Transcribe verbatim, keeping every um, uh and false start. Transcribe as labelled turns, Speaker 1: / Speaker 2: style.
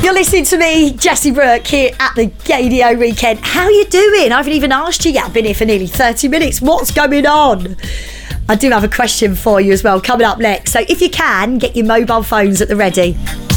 Speaker 1: You're listening to me, Jessie Brooke, here at the Gaydio Weekend. How you doing? I haven't even asked you yet. I've been here for nearly thirty minutes. What's going on? I do have a question for you as well coming up next. So if you can, get your mobile phones at the ready.